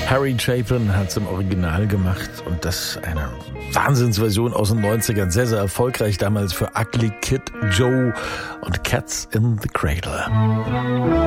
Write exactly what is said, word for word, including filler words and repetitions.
Harry Chapin hat es im Original gemacht und das eine Wahnsinnsversion aus den neunzigern, sehr, sehr erfolgreich damals für Ugly Kid Joe und Cats in the Cradle.